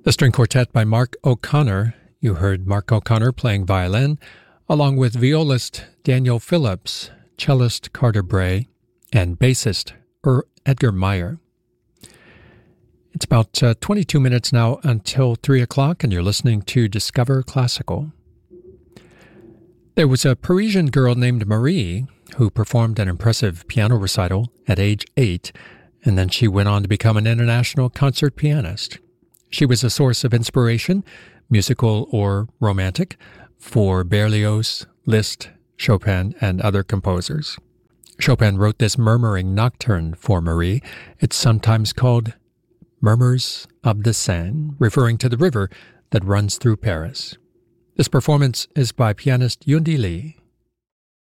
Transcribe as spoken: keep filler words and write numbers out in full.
The string quartet by Mark O'Connor. You heard Mark O'Connor playing violin, along with violist Daniel Phillips, cellist Carter Bray, and bassist er- Edgar Meyer. It's about uh, twenty-two minutes now until three o'clock, and you're listening to Discover Classical. There was a Parisian girl named Marie who performed an impressive piano recital at age eight, and then she went on to become an international concert pianist. She was a source of inspiration, musical or romantic, for Berlioz, Liszt, Chopin, and other composers. Chopin wrote this murmuring nocturne for Marie. It's sometimes called Murmurs of the Seine, referring to the river that runs through Paris. This performance is by pianist Yundi Lee.